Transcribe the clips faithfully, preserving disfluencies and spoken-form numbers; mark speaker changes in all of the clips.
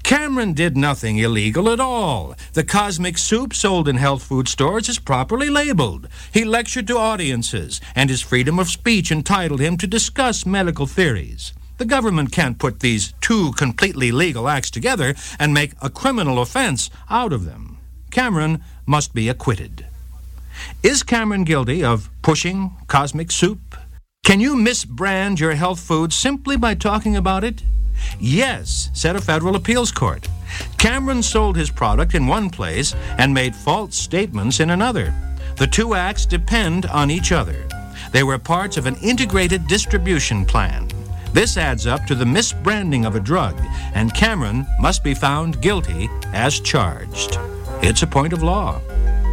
Speaker 1: Cameron did nothing illegal at all. The cosmic soup sold in health food stores is properly labeled. He lectured to audiences, and his freedom of speech entitled him to discuss medical theories. The government can't put these two completely legal acts together and make a criminal offense out of them. Cameron must be acquitted. Is Cameron guilty of pushing cosmic soup? Can you misbrand your health food simply by talking about it? Yes, said a federal appeals court. Cameron sold his product in one place and made false statements in another. The two acts depend on each other. They were parts of an integrated distribution plan. This adds up to the misbranding of a drug, and Cameron must be found guilty as charged. It's a point of law.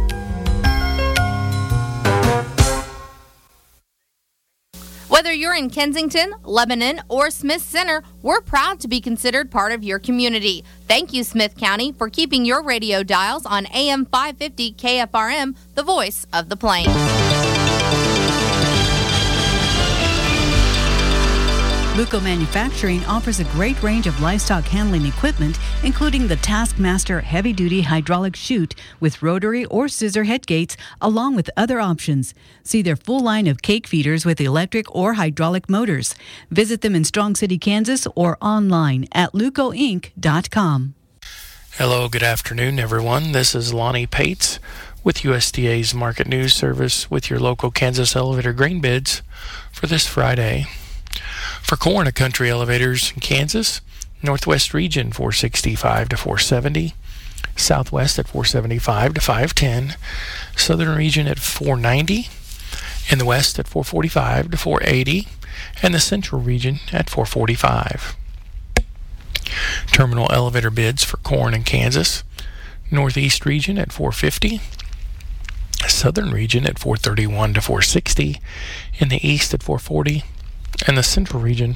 Speaker 2: Whether you're in Kensington, Lebanon, or Smith Center, we're proud to be considered part of your community. Thank you, Smith County, for keeping your radio dials on A M five fifty K F R M, the voice of the Plains.
Speaker 3: Luco Manufacturing offers a great range of livestock handling equipment, including the Taskmaster heavy-duty hydraulic chute with rotary or scissor head gates, along with other options. See their full line of cake feeders with electric or hydraulic motors. Visit them in Strong City, Kansas, or online at luco inc dot com.
Speaker 4: Hello, good afternoon, everyone. This is Lonnie Pates with U S D A's Market News Service with your local Kansas elevator grain bids for this Friday. For corn at Country Elevators in Kansas, Northwest region four sixty-five to four seventy, Southwest at four seventy-five to five ten, Southern region at four ninety, in the West at four forty-five to four eighty, and the Central region at four forty-five. Terminal elevator bids for corn in Kansas, Northeast region at four fifty, Southern region at four thirty-one to four sixty, in the East at four forty, and the Central region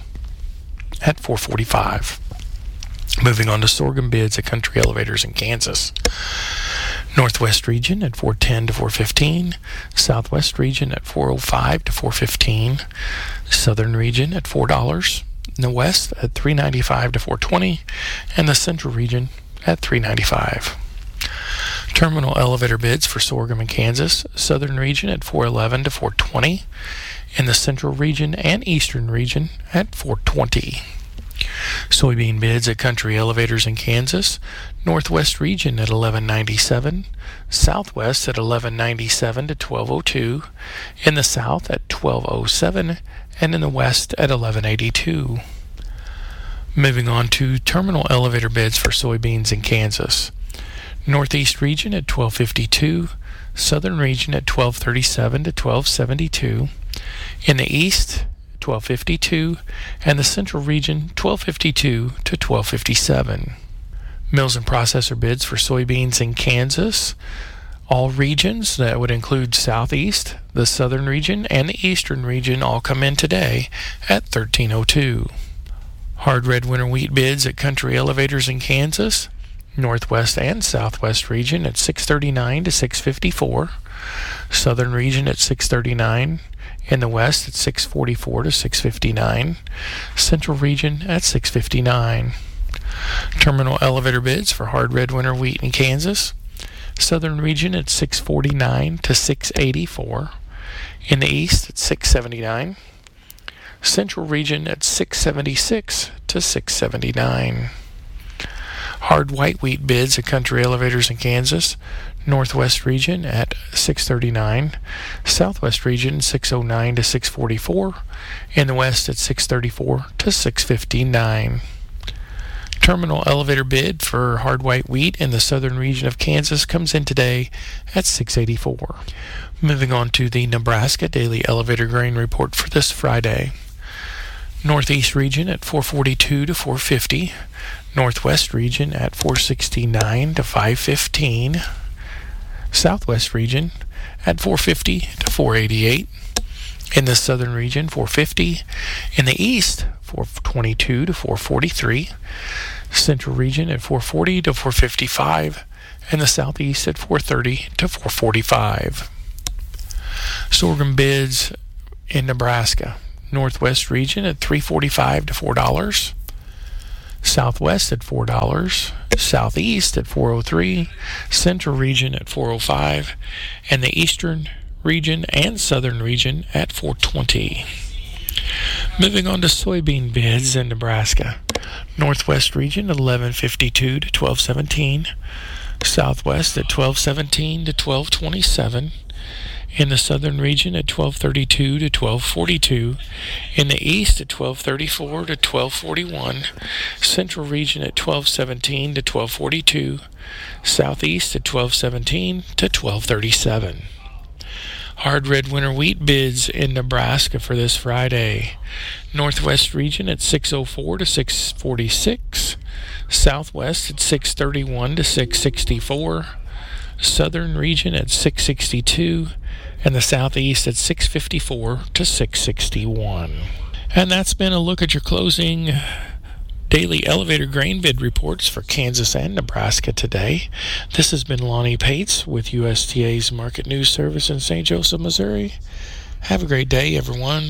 Speaker 4: at four forty-five. Moving on to sorghum bids at Country Elevators in Kansas. Northwest region at four ten to four fifteen, Southwest region at four oh five to four fifteen, Southern region at four dollars, the West at three ninety-five to four twenty, and the Central region at three ninety-five. Terminal elevator bids for sorghum in Kansas, Southern region at four eleven to four twenty, in the Central region and Eastern region at four twenty. Soybean bids at Country Elevators in Kansas, Northwest region at eleven ninety-seven, Southwest at eleven ninety-seven to twelve oh two, in the South at twelve oh seven, and in the West at eleven eighty-two. Moving on to terminal elevator bids for soybeans in Kansas. Northeast region at twelve fifty-two, Southern region at twelve thirty-seven to twelve seventy-two, in the East twelve fifty-two, and the Central region twelve fifty-two to twelve fifty-seven. Mills and processor bids for soybeans in Kansas, all regions, that would include Southeast, the Southern region, and the Eastern region, all come in today at thirteen oh two. Hard red winter wheat bids at Country Elevators in Kansas, Northwest and Southwest region at six thirty-nine to six fifty-four, Southern region at six thirty-nine, in the West at six forty-four to six fifty-nine, Central region at six fifty-nine. Terminal elevator bids for hard red winter wheat in Kansas, Southern region at six forty-nine to six eighty-four, in the East at six seventy-nine, Central region at six seventy-six to six seventy-nine. Hard white wheat bids at Country Elevators in Kansas, Northwest region at six thirty-nine, Southwest region six oh nine to six forty-four, in the West at six thirty-four to six fifty-nine. Terminal elevator bid for hard white wheat in the Southern region of Kansas comes in today at six eighty-four. Moving on to the Nebraska Daily Elevator Grain Report for this Friday. Northeast region at four forty-two to four fifty, Northwest region at four sixty-nine to five fifteen, Southwest region at four fifty to four eighty-eight, in the Southern region four fifty, in the East four twenty-two to four forty-three, Central region at four forty to four fifty-five, and the Southeast at four thirty to four forty-five. Sorghum bids in Nebraska. Northwest region at three forty-five to four dollars, Southwest at four dollars, Southeast at four oh three, Central region at four oh five, and the Eastern region and Southern region at four twenty. Moving on to soybean bids in Nebraska. Northwest region at eleven fifty-two to twelve seventeen, Southwest at twelve seventeen to twelve twenty-seven, in the Southern region at twelve thirty-two to twelve forty-two, in the East at twelve thirty-four to twelve forty-one, Central region at twelve seventeen to twelve forty-two, Southeast at twelve seventeen to twelve thirty-seven. Hard red winter wheat bids in Nebraska for this Friday. Northwest region at six oh four to six forty-six, Southwest at six thirty-one to six sixty-four, Southern region at six sixty-two, and the Southeast at six fifty-four to six sixty-one. And that's been a look at your closing daily elevator grain bid reports for Kansas and Nebraska today. This has been Lonnie Pates with U S D A's Market News Service in Saint Joseph, Missouri. Have a great day, everyone.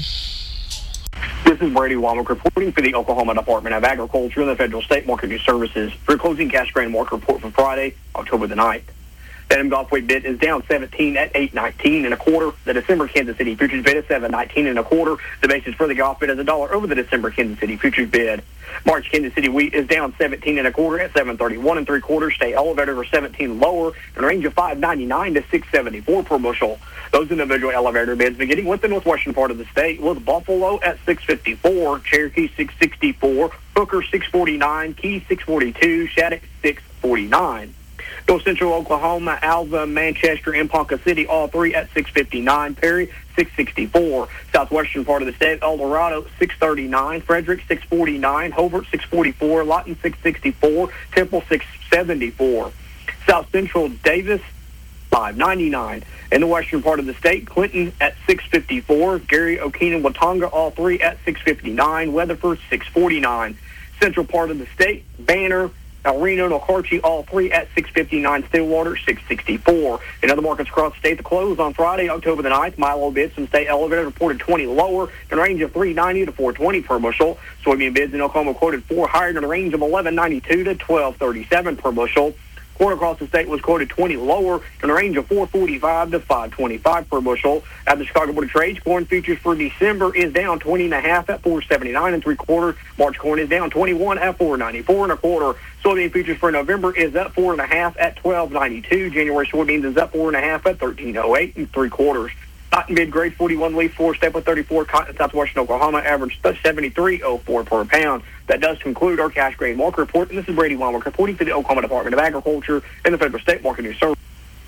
Speaker 5: This is Brady Womack reporting for the Oklahoma Department of Agriculture and the Federal State Market News Services for closing cash grain market report for Friday, October the ninth. The N M Gulf weight bid is down seventeen at eight nineteen and a quarter. The December Kansas City futures bid is seven nineteen and a quarter. The basis for the Gulf bid is a dollar over the December Kansas City futures bid. March Kansas City wheat is down seventeen and a quarter at seven thirty-one and three quarters. Stay elevated for seventeen lower in a range of five ninety-nine to six seventy-four per bushel. Those individual elevator bids beginning with the northwestern part of the state with Buffalo at six fifty-four, Cherokee six sixty-four, Hooker six forty-nine, Key six forty-two, Shattuck six forty-nine. North Central Oklahoma, Alva, Manchester, and Ponca City, all three at six fifty-nine. Perry, six sixty-four. Southwestern part of the state, El Dorado, six thirty-nine. Frederick, six forty-nine. Hobart, six forty-four. Lawton, six sixty-four. Temple, six seventy-four. South Central Davis, five ninety-nine. In the western part of the state, Clinton at six fifty-four. Gary, Okina, Watauga, all three at six fifty-nine. Weatherford, six forty-nine. Central part of the state, Banner, El Reno and Okarche, all three at six fifty-nine. Stillwater, six sixty-four. In other markets across the state, the close on Friday, October the ninth, Milo bids from state elevator reported twenty lower in a range of three ninety to four twenty per bushel. Soybean bids in Oklahoma quoted four higher in a range of eleven ninety-two to twelve thirty-seven per bushel. Corn across the state was quoted twenty lower in a range of four forty-five to five twenty-five per bushel. At the Chicago Board of Trade, corn futures for December is down twenty and a half at four seventy-nine and three quarters. March corn is down twenty-one at four ninety-four and a quarter. Soybean futures for November is up four and a half at twelve ninety-two. January soybeans is up four and a half at thirteen oh eight and three quarters. Cotton mid grade forty-one leaf four step with thirty-four. Cotton southwestern Oklahoma average seventy-three oh four per pound. That does conclude our cash grain market report. And this is Brady Womack reporting for the Oklahoma Department of Agriculture and the Federal State Market News Service.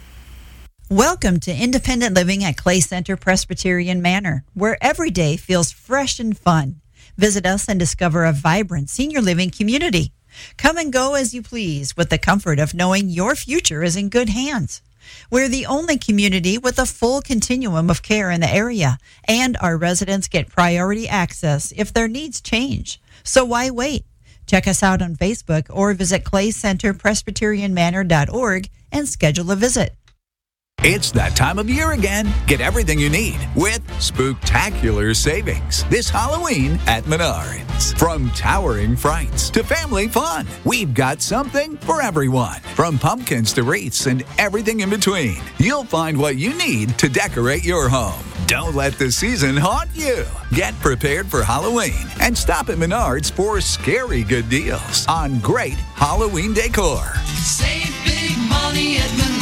Speaker 6: Welcome to Independent Living at Clay Center Presbyterian Manor, where every day feels fresh and fun. Visit us and discover a vibrant senior living community. Come and go as you please with the comfort of knowing your future is in good hands. We're the only community with a full continuum of care in the area, and our residents get priority access if their needs change. So why wait? Check us out on Facebook or visit clay center presbyterian manor dot org and schedule a visit.
Speaker 7: It's that time of year again. Get everything you need with spooktacular savings this Halloween at Menards. From towering frights to family fun, we've got something for everyone. From pumpkins to wreaths and everything in between, you'll find what you need to decorate your home. Don't let the season haunt you. Get prepared for Halloween and stop at Menards for scary good deals on great Halloween decor.
Speaker 8: Save big money at Menards.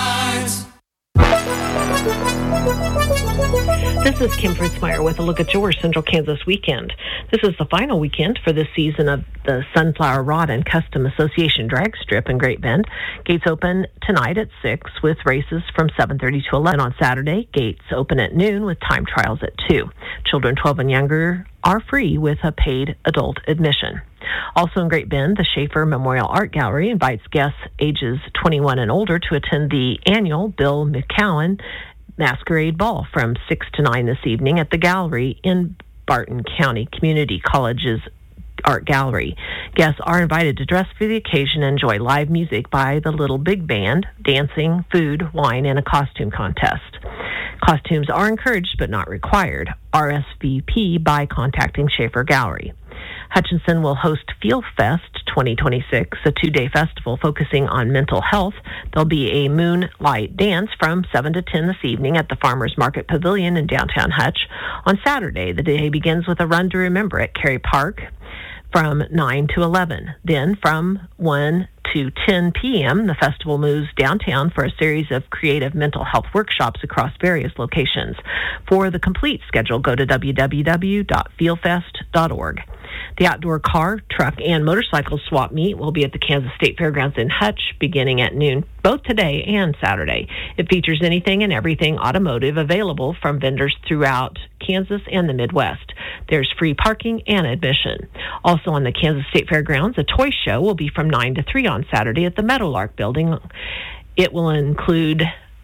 Speaker 9: This is Kim Fritzmeyer with a look at your Central Kansas weekend. This is the final weekend for this season of the Sunflower Rod and Custom Association Drag Strip in Great Bend. Gates open tonight at six with races from seven thirty to eleven. On Saturday, gates open at noon with time trials at two. Children twelve and younger are free with a paid adult admission. Also in Great Bend, the Schaefer Memorial Art Gallery invites guests ages twenty-one and older to attend the annual Bill McCowan Masquerade Ball from six to nine this evening at the gallery in Barton County Community College's Art Gallery. Guests are invited to dress for the occasion and enjoy live music by the Little Big Band, dancing, food, wine, and a costume contest. Costumes are encouraged but not required. R S V P by contacting Schaefer Gallery. Hutchinson will host Feel Fest twenty twenty-six, a two-day festival focusing on mental health. There'll be a moonlight dance from seven to ten this evening at the Farmers Market Pavilion in downtown Hutch. On Saturday, the day begins with a run to remember at Cary Park from nine to eleven. Then from one to ten p.m., the festival moves downtown for a series of creative mental health workshops across various locations. For the complete schedule, go to w w w dot feel fest dot org. The outdoor car, truck, and motorcycle swap meet will be at the Kansas State Fairgrounds in Hutch beginning at noon, both today and Saturday. It features anything and everything automotive available from vendors throughout Kansas and the Midwest. There's free parking and admission. Also on the Kansas State Fairgrounds, a toy show will be from nine to three on Saturday at the Meadowlark Building. It will include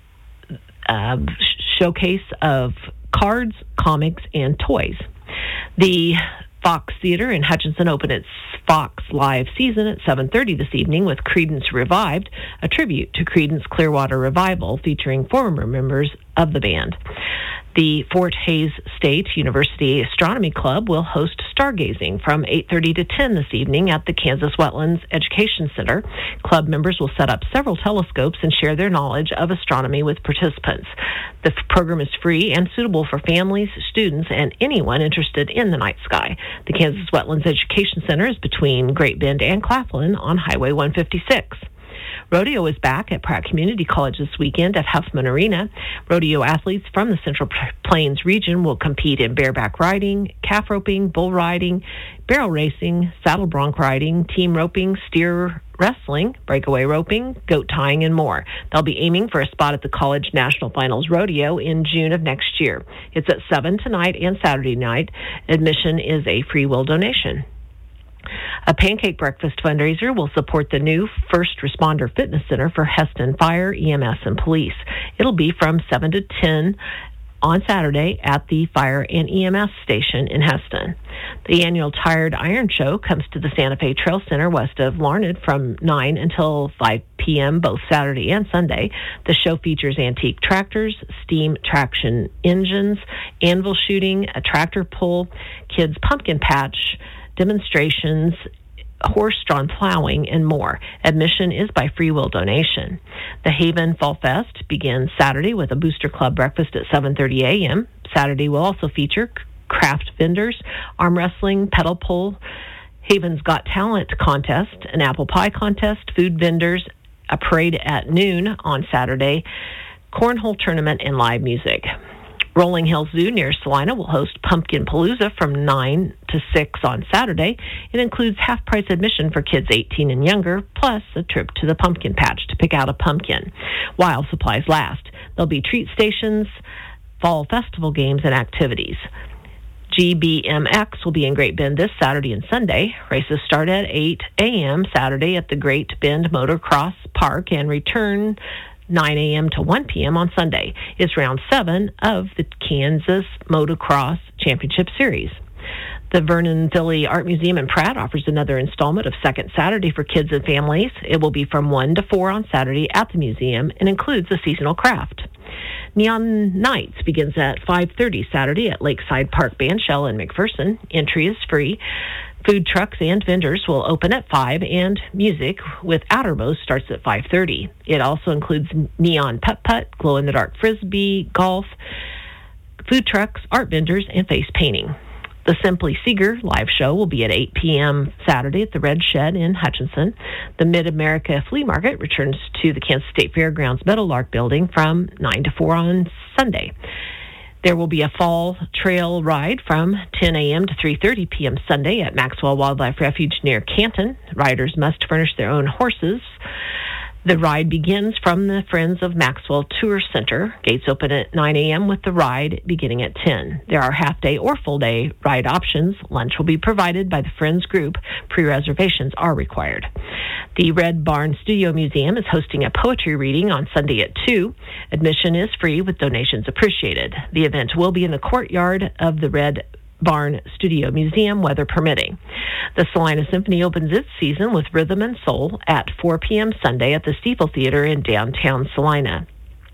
Speaker 9: a showcase of cards, comics, and toys. The Fox Theater in Hutchinson opened its Fox Live season at seven thirty this evening with Creedence Revived, a tribute to Creedence Clearwater Revival featuring former members of the band. The Fort Hays State University Astronomy Club will host stargazing from eight thirty to ten this evening at the Kansas Wetlands Education Center. Club members will set up several telescopes and share their knowledge of astronomy with participants. The program is free and suitable for families, students, and anyone interested in the night sky. The Kansas Wetlands Education Center is between Great Bend and Claflin on Highway one fifty-six. Rodeo is back at Pratt Community College this weekend at Huffman Arena. Rodeo athletes from the Central Plains region will compete in bareback riding, calf roping, bull riding, barrel racing, saddle bronc riding, team roping, steer wrestling, breakaway roping, goat tying, and more. They'll be aiming for a spot at the College National Finals Rodeo in June of next year. It's at seven tonight and Saturday night. Admission is a free will donation. A pancake breakfast fundraiser will support the new First Responder Fitness Center for Heston Fire, E M S, and Police. It'll be from seven to ten on Saturday at the Fire and E M S station in Heston. The annual Tired Iron Show comes to the Santa Fe Trail Center west of Larned from nine until five p.m. both Saturday and Sunday. The show features antique tractors, steam traction engines, anvil shooting, a tractor pull, kids' pumpkin patch, demonstrations, horse-drawn plowing, and more. Admission is by free will donation. The Haven Fall Fest begins Saturday with a Booster Club breakfast at seven thirty a.m. Saturday will also feature craft vendors, arm wrestling, pedal pull, Haven's Got Talent contest, an apple pie contest, food vendors, a parade at noon on Saturday, cornhole tournament, and live music. Rolling Hills Zoo near Salina will host Pumpkin Palooza from nine to six on Saturday. It includes half-price admission for kids eighteen and younger, plus a trip to the pumpkin patch to pick out a pumpkin, while supplies last. There'll be treat stations, fall festival games, and activities. G B M X will be in Great Bend this Saturday and Sunday. Races start at eight a.m. Saturday at the Great Bend Motocross Park and return nine a.m. to one p.m. on Sunday. It's round seven of the Kansas Motocross Championship Series. The Vernon Philly Art Museum in Pratt offers another installment of Second Saturday for kids and families. It will be from one to four on Saturday at the museum and includes a seasonal craft. Neon Nights begins at five thirty Saturday at Lakeside Park Bandshell in McPherson. Entry is free. Food trucks and vendors will open at five, and music with Outermost starts at five thirty. It also includes neon putt-putt, glow-in-the-dark frisbee, golf, food trucks, art vendors, and face painting. The Simply Seeger live show will be at eight p.m. Saturday at the Red Shed in Hutchinson. The Mid-America Flea Market returns to the Kansas State Fairgrounds Meadowlark Building from nine to four on Sunday. There will be a fall trail ride from ten a.m. to three thirty p.m. Sunday at Maxwell Wildlife Refuge near Canton. Riders must furnish their own horses. The ride begins from the Friends of Maxwell Tour Center. Gates open at nine a.m. with the ride beginning at ten. There are half-day or full-day ride options. Lunch will be provided by the Friends group. Pre-reservations are required. The Red Barn Studio Museum is hosting a poetry reading on Sunday at two. Admission is free with donations appreciated. The event will be in the courtyard of the Red Barn Studio Museum, weather permitting. The Salina Symphony opens its season with Rhythm and Soul at four p.m. Sunday at the Steeple Theater in downtown Salina.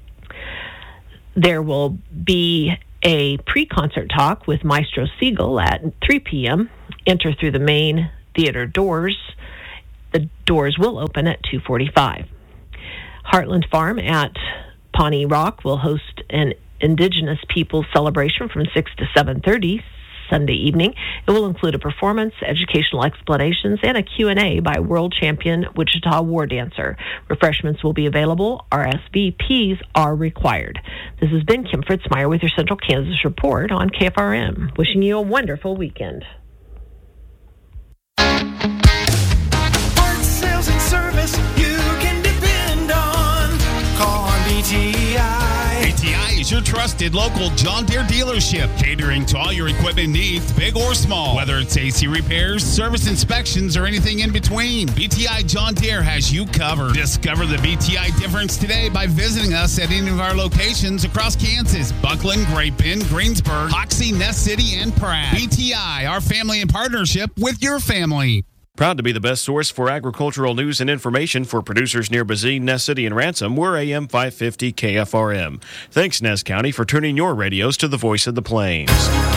Speaker 9: There will be a pre-concert talk with Maestro Siegel at three p.m. enter through the main theater doors. The doors will open at two forty-five. Heartland Farm at Pawnee Rock will host an Indigenous Peoples celebration from six to seven thirty Sunday evening. It will include a performance, educational explanations, and a Q and A by world champion Wichita war dancer. Refreshments will be available. R S V Ps are required. This has been Kim Fritzmeyer with your Central Kansas Report on K F R M. Wishing you a wonderful weekend.
Speaker 8: Parts, sales, and service you can depend on. Call on B T I.
Speaker 10: B T I is your trusted local John Deere dealership, catering to all your equipment needs, big or small. Whether it's A C repairs, service inspections, or anything in between, B T I John Deere has you covered. Discover the B T I difference today by visiting us at any of our locations across Kansas: Buckland, Great Bend, Greensburg, Hoxie, Ness City, and Pratt. B T I, our family in partnership with your family.
Speaker 11: Proud to be the best source for agricultural news and information for producers near Bazine, Ness City, and Ransom. We're A M five fifty K F R M. Thanks, Ness County, for tuning your radios to the voice of the plains.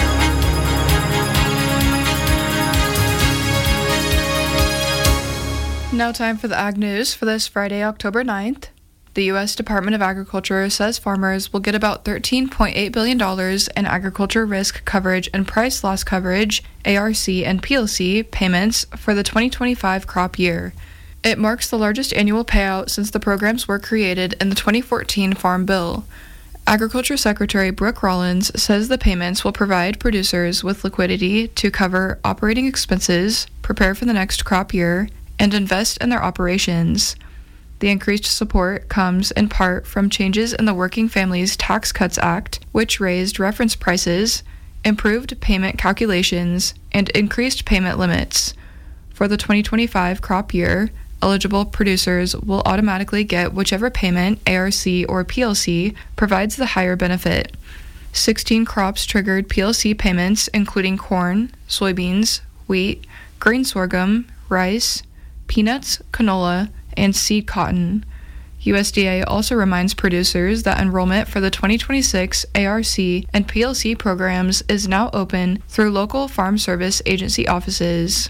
Speaker 12: Now time for the Ag News for this Friday, October ninth. The U S Department of Agriculture says farmers will get about thirteen point eight billion dollars in agriculture risk coverage and price loss coverage, A R C and P L C, payments for the twenty twenty-five crop year. It marks the largest annual payout since the programs were created in the twenty fourteen Farm Bill. Agriculture Secretary Brooke Rollins says the payments will provide producers with liquidity to cover operating expenses, prepare for the next crop year, and invest in their operations. The increased support comes in part from changes in the Working Families Tax Cuts Act, which raised reference prices, improved payment calculations, and increased payment limits. For the twenty twenty-five crop year, eligible producers will automatically get whichever payment, A R C or P L C, provides the higher benefit. sixteen crops triggered P L C payments, including corn, soybeans, wheat, grain sorghum, rice, peanuts, canola, and seed cotton. U S D A also reminds producers that enrollment for the twenty twenty-six A R C and P L C programs is now open through local Farm Service Agency offices.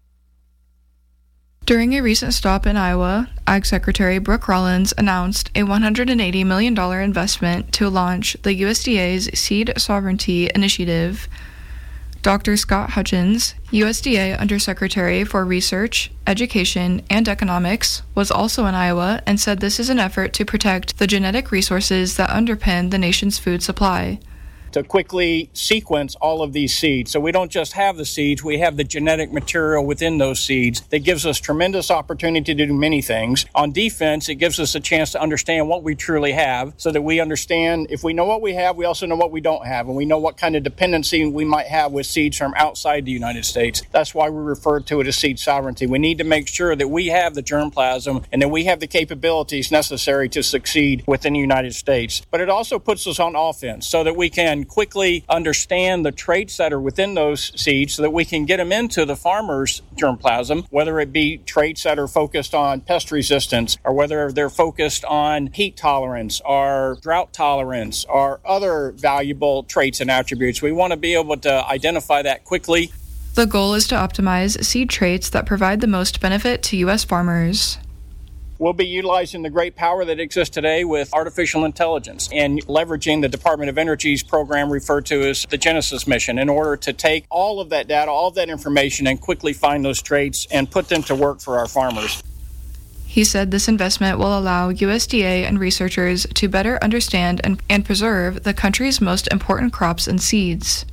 Speaker 12: During a recent stop in Iowa, Ag Secretary Brooke Rollins announced a one hundred eighty million dollars investment to launch the U S D A's Seed Sovereignty Initiative. Doctor Scott Hutchins, U S D A Undersecretary for Research, Education, and Economics, was also in Iowa and said this is an effort to protect the genetic resources that underpin the nation's food supply.
Speaker 13: To quickly sequence all of these seeds. So we don't just have the seeds, we have the genetic material within those seeds that gives us tremendous opportunity to do many things. On defense, it gives us a chance to understand what we truly have so that we understand if we know what we have, we also know what we don't have, and we know what kind of dependency we might have with seeds from outside the United States. That's why we refer to it as seed sovereignty. We need to make sure that we have the germplasm and that we have the capabilities necessary to succeed within the United States. But it also puts us on offense so that we can quickly understand the traits that are within those seeds so that we can get them into the farmer's germplasm, whether it be traits that are focused on pest resistance or whether they're focused on heat tolerance or drought tolerance or other valuable traits and attributes. We want to be able to identify that quickly.
Speaker 12: The goal is to optimize seed traits that provide the most benefit to U S farmers.
Speaker 13: We'll be utilizing the great power that exists today with artificial intelligence and leveraging the Department of Energy's program referred to as the Genesis mission in order to take all of that data, all of that information, and quickly find those traits and put them to work for our farmers.
Speaker 12: He said this investment will allow U S D A and researchers to better understand and, and preserve the country's most important crops and seeds.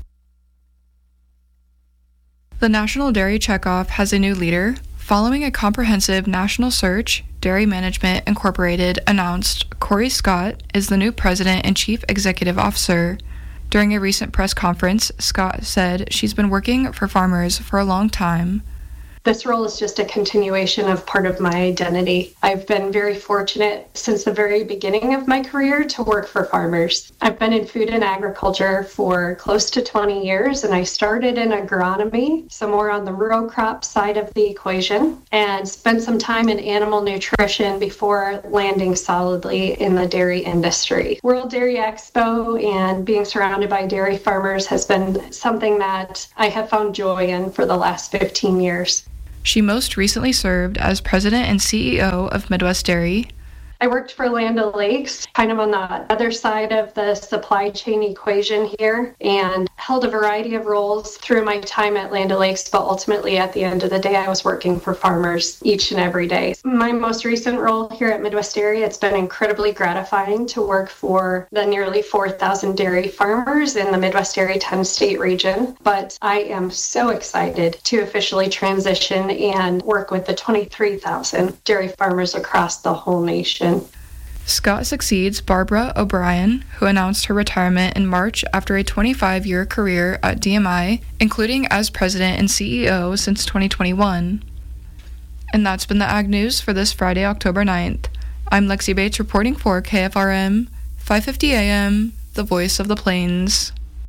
Speaker 12: The National Dairy Checkoff has a new leader. Following a comprehensive national search, Dairy Management Incorporated announced Corey Scott is the new president and chief executive officer. During a recent press conference, Scott said she's been working for farmers for a long time.
Speaker 14: This role is just a continuation of part of my identity. I've been very fortunate since the very beginning of my career to work for farmers. I've been in food and agriculture for close to twenty years, and I started in agronomy, so more on the row crop side of the equation, and spent some time in animal nutrition before landing solidly in the dairy industry. World Dairy Expo and being surrounded by dairy farmers has been something that I have found joy in for the last fifteen years.
Speaker 12: She most recently served as president and C E O of Midwest Dairy.
Speaker 14: I worked for Land O'Lakes, kind of on the other side of the supply chain equation here, and held a variety of roles through my time at Land O'Lakes, but ultimately at the end of the day, I was working for farmers each and every day. My most recent role here at Midwest Dairy, it's been incredibly gratifying to work for the nearly four thousand dairy farmers in the Midwest Dairy ten-state region, but I am so excited to officially transition and work with the twenty-three thousand dairy farmers across the whole nation.
Speaker 12: Scott succeeds Barbara O'Brien, who announced her retirement in March after a twenty-five-year career at D M I, including as president and C E O since twenty twenty-one. And that's been the Ag News for this Friday, October ninth. I'm Lexi Bates reporting for K F R M, five fifty A M, the voice of the plains.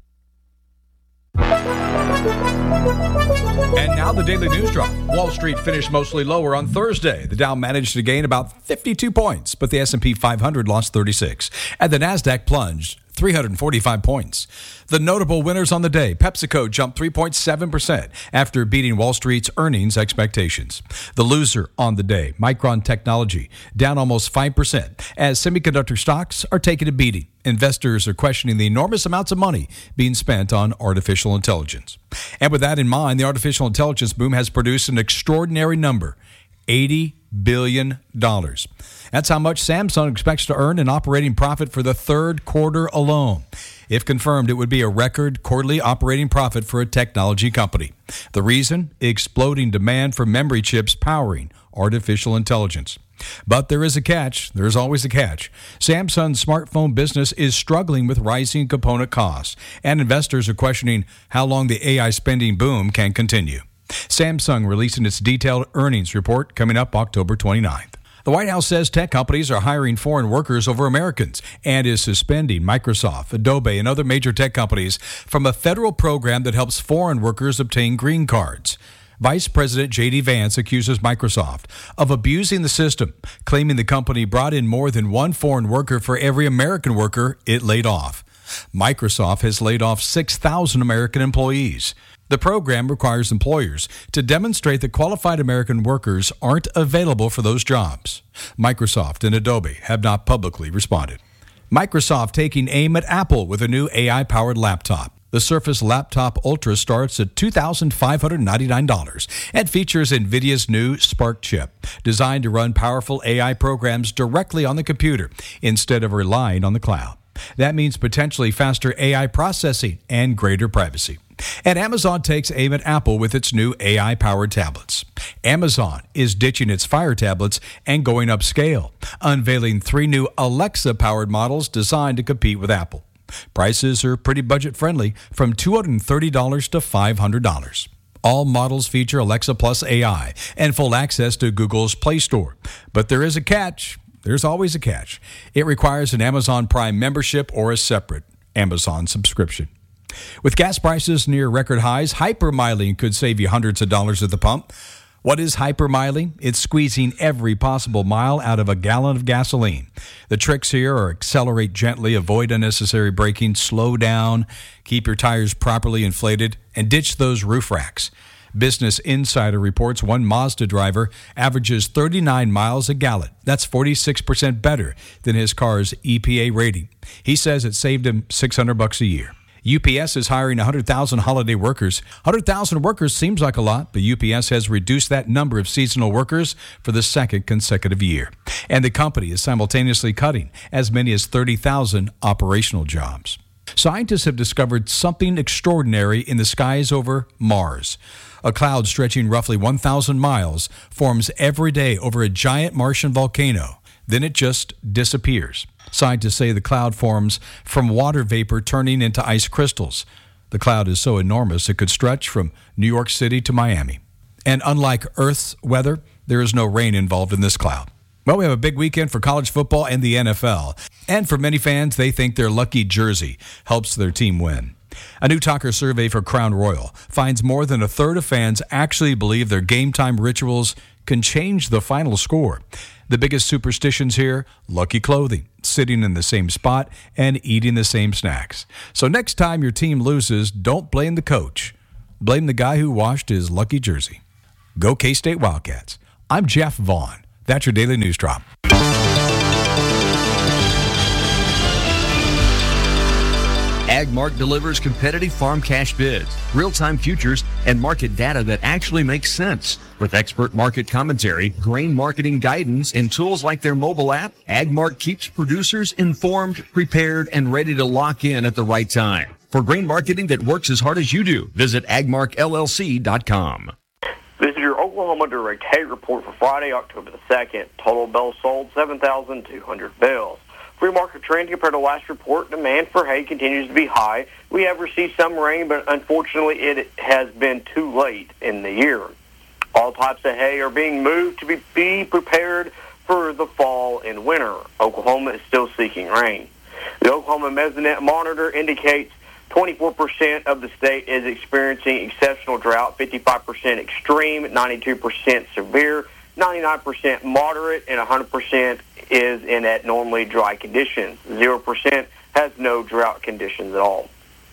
Speaker 15: And now the Daily News Drop. Wall Street finished mostly lower on Thursday. The Dow managed to gain about fifty-two points, but the S and P five hundred lost thirty-six. And the Nasdaq plunged three hundred forty-five points. The notable winners on the day, PepsiCo jumped three point seven percent after beating Wall Street's earnings expectations. The loser on the day, Micron Technology, down almost five percent as semiconductor stocks are taking a beating. Investors are questioning the enormous amounts of money being spent on artificial intelligence. And with that in mind, the artificial intelligence boom has produced an extraordinary number, eighty billion dollars. That's how much Samsung expects to earn in operating profit for the third quarter alone. If confirmed, it would be a record quarterly operating profit for a technology company. The reason? Exploding demand for memory chips powering artificial intelligence. But there is a catch. There's always a catch. Samsung's smartphone business is struggling with rising component costs, and investors are questioning how long the A I spending boom can continue. Samsung releasing its detailed earnings report coming up October twenty-ninth. The White House says tech companies are hiring foreign workers over Americans and is suspending Microsoft, Adobe, and other major tech companies from a federal program that helps foreign workers obtain green cards. Vice President J D Vance accuses Microsoft of abusing the system, claiming the company brought in more than one foreign worker for every American worker it laid off. Microsoft has laid off six thousand American employees. The program requires employers to demonstrate that qualified American workers aren't available for those jobs. Microsoft and Adobe have not publicly responded. Microsoft taking aim at Apple with a new A I-powered laptop. The Surface Laptop Ultra starts at two thousand five hundred ninety-nine dollars and features NVIDIA's new Spark chip, designed to run powerful A I programs directly on the computer instead of relying on the cloud. That means potentially faster A I processing and greater privacy. And Amazon takes aim at Apple with its new A I-powered tablets. Amazon is ditching its Fire tablets and going upscale, unveiling three new Alexa-powered models designed to compete with Apple. Prices are pretty budget-friendly, from two hundred thirty dollars to five hundred dollars. All models feature Alexa Plus A I and full access to Google's Play Store. But there is a catch. There's always a catch. It requires an Amazon Prime membership or a separate Amazon subscription. With gas prices near record highs, hypermiling could save you hundreds of dollars at the pump. What is hypermiling? It's squeezing every possible mile out of a gallon of gasoline. The tricks here are accelerate gently, avoid unnecessary braking, slow down, keep your tires properly inflated, and ditch those roof racks. Business Insider reports one Mazda driver averages thirty-nine miles a gallon. That's forty-six percent better than his car's E P A rating. He says it saved him six hundred bucks a year. U P S is hiring one hundred thousand holiday workers. one hundred thousand workers seems like a lot, but U P S has reduced that number of seasonal workers for the second consecutive year. And the company is simultaneously cutting as many as thirty thousand operational jobs. Scientists have discovered something extraordinary in the skies over Mars. A cloud stretching roughly one thousand miles forms every day over a giant Martian volcano. Then it just disappears. Scientists say the cloud forms from water vapor turning into ice crystals. The cloud is so enormous it could stretch from New York City to Miami. And unlike Earth's weather, there is no rain involved in this cloud. Well, we have a big weekend for college football and the N F L. And for many fans, they think their lucky jersey helps their team win. A new Talker survey for Crown Royal finds more than a third of fans actually believe their game time rituals can change the final score. The biggest superstitions here, lucky clothing, sitting in the same spot, and eating the same snacks. So next time your team loses, don't blame the coach. Blame the guy who washed his lucky jersey. Go K-State Wildcats. I'm Jeff Vaughn. That's your Daily News Drop.
Speaker 16: AgMark delivers competitive farm cash bids, real-time futures, and market data that actually makes sense. With expert market commentary, grain marketing guidance, and tools like their mobile app, AgMark keeps producers informed, prepared, and ready to lock in at the right time. For grain marketing that works as hard as you do, visit agmark L L C dot com.
Speaker 5: This is your Oklahoma Direct Hay report for Friday, October the second. Total bales sold, seven thousand two hundred bales. Free market trend compared to last report, demand for hay continues to be high. We have received some rain, but unfortunately it has been too late in the year. All types of hay are being moved to be, be prepared for the fall and winter. Oklahoma is still seeking rain. The Oklahoma Mesonet Monitor indicates twenty-four percent of the state is experiencing exceptional drought, fifty-five percent extreme, ninety-two percent severe, ninety-nine percent moderate, and one hundred percent is in abnormally dry conditions. zero percent has no drought conditions at all.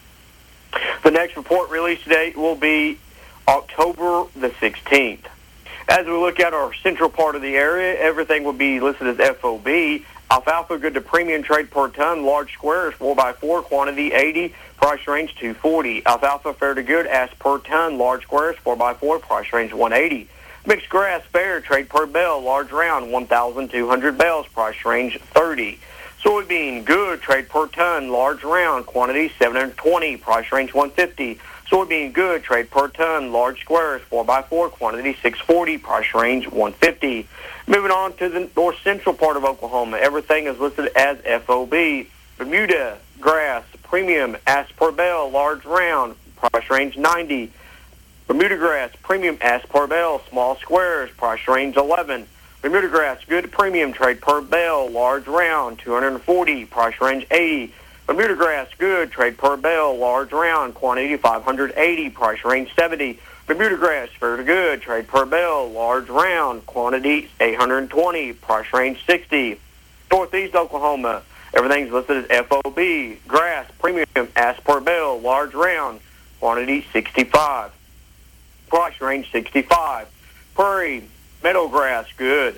Speaker 5: The next report release date will be October the sixteenth. As we look at our central part of the area, everything will be listed as F O B. Alfalfa good to premium trade per ton, large squares, four by four, quantity eighty, price range two forty. Alfalfa fair to good, as per ton, large squares, four by four, price range one eighty. Mixed grass fair, trade per bale, large round, one thousand two hundred bales, price range thirty. Soybean good, trade per ton, large round, quantity seven hundred twenty, price range one fifty. Soybean good, trade per ton, large squares, four by four, quantity six forty, price range one fifty. Moving on to the north central part of Oklahoma, everything is listed as F O B. Bermuda grass, premium, as per bale, large round, price range ninety. Bermuda grass, premium, as per bale, small squares, price range eleven. Bermuda grass, good premium, trade per bale, large round, two hundred forty, price range eighty. Bermuda grass, good, trade per bale, large round, quantity five hundred eighty, price range seventy. Bermuda grass, fair to good, trade per bale, large round, quantity eight hundred twenty, price range sixty. Northeast Oklahoma, everything's listed as F O B. Grass, premium, as per bale, large round, quantity sixty-five. Price range sixty-five. Prairie, meadow grass, good.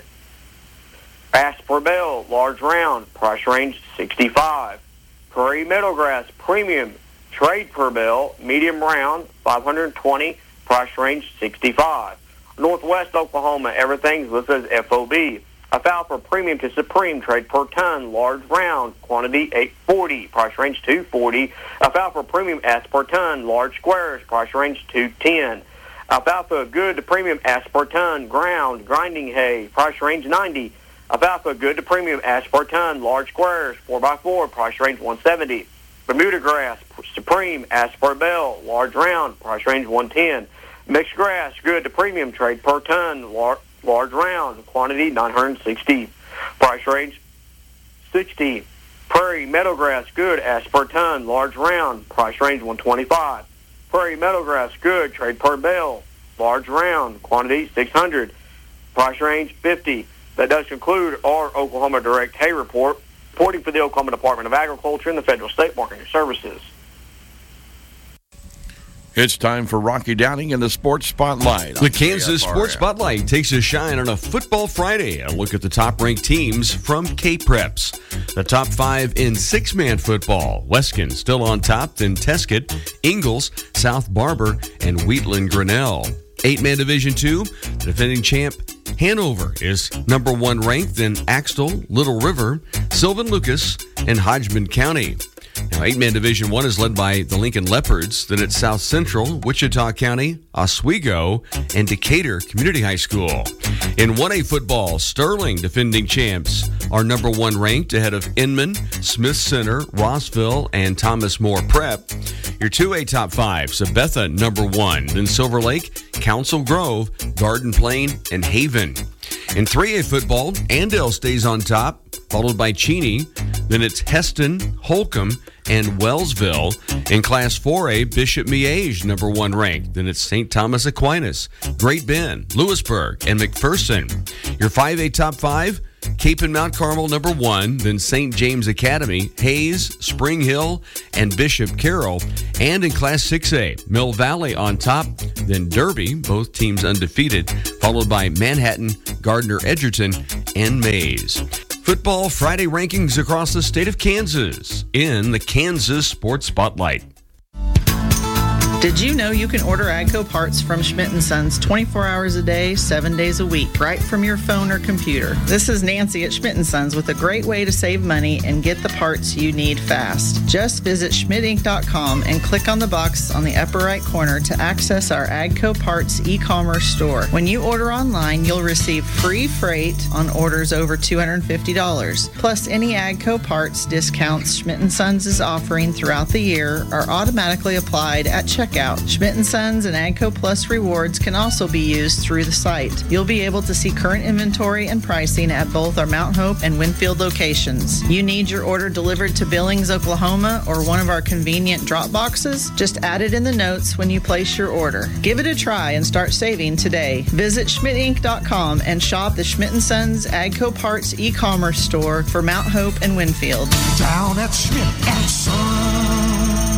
Speaker 5: As per bale, large round, price range sixty-five. Prairie meadow grass, premium, trade per bale, medium round, five hundred twenty, price range sixty-five. Northwest Oklahoma, everything's listed as F O B. Alfalfa premium to supreme, trade per ton, large round, quantity eight forty, price range two forty. Alfalfa premium, as per ton, large squares, price range two ten. Alfalfa good to premium, as per ton, ground, grinding hay, price range ninety. Alfalfa good to premium, as per ton, large squares, four by four, price range one seventy. Bermuda grass, supreme, as per bale, large round, price range one ten. Mixed grass, good to premium, trade per ton, lar- large round, quantity nine hundred sixty. Price range sixty. Prairie meadow grass, good, as per ton, large round, price range one twenty-five. Prairie meadow grass, good, trade per bale, large round, quantity six hundred. Price range fifty. That does conclude our Oklahoma Direct Hay Report. Reporting for the Oklahoma Department of Agriculture and the Federal State Marketing Services.
Speaker 17: It's time for Rocky Downing and the Sports Spotlight.
Speaker 18: The Kansas Sports Spotlight takes a shine on a Football Friday. A look at the top-ranked teams from K-Preps. The top five in six-man football. Weskin still on top, then Teskett, Ingalls, South Barber, and Wheatland Grinnell. Eight-man Division two, the defending champ Hanover is number one ranked, then Axtell, Little River, Sylvan Lucas, and Hodgman County. Now Eight-man Division One is led by the Lincoln Leopards. Then it's South Central, Wichita County, Oswego, and Decatur Community High School. In one A football, Sterling, defending champs, are number one ranked ahead of Inman, Smith Center, Rossville, and Thomas More Prep. Your two A top five, Sabetha number one, then Silver Lake, Council Grove, Garden Plain, and Haven. In three A football, Andale stays on top, followed by Cheney. Then it's Heston, Holcomb, and Wellsville. In Class four A, Bishop Miege, number one ranked. Then it's Saint Thomas Aquinas, Great Bend, Lewisburg, and McPherson. Your five A top five, Cape and Mount Carmel, number one. Then Saint James Academy, Hayes, Spring Hill, and Bishop Carroll. And in Class six A, Mill Valley on top. Then Derby, both teams undefeated, followed by Manhattan, Gardner Edgerton, and Mays. Football Friday rankings across the state of Kansas in the Kansas Sports Spotlight.
Speaker 19: Did you know you can order AGCO parts from Schmidt and Sons twenty-four hours a day, seven days a week, right from your phone or computer? This is Nancy at Schmidt and Sons with a great way to save money and get the parts you need fast. Just visit schmidt inc dot com and click on the box on the upper right corner to access our AGCO Parts e-commerce store. When you order online, you'll receive free freight on orders over two hundred fifty dollars. Plus, any AGCO Parts discounts Schmidt and Sons is offering throughout the year are automatically applied at checkout. Schmidt and Sons and AGCO Plus rewards can also be used through the site. You'll be able to see current inventory and pricing at both our Mount Hope and Winfield locations. You need your order delivered to Billings, Oklahoma, or one of our convenient drop boxes? Just add it in the notes when you place your order. Give it a try and start saving today. Visit schmidt inc dot com and shop the Schmidt and Sons AGCO Parts e-commerce store for Mount Hope and Winfield.
Speaker 8: Down at Schmidt and Sons.